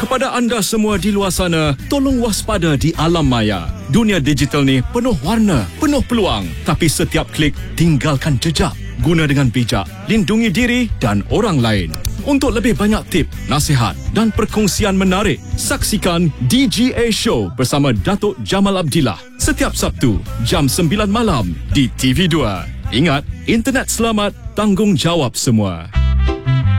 Kepada anda semua di luar sana, tolong waspada di alam maya. Dunia digital ni penuh warna, penuh peluang. Tapi setiap klik tinggalkan jejak. Guna dengan bijak, lindungi diri dan orang lain. Untuk lebih banyak tip, nasihat dan perkongsian menarik, saksikan DGA Show bersama Datuk Jamal Abdillah setiap Sabtu jam 9 malam di TV2. Ingat, internet selamat, tanggungjawab semua.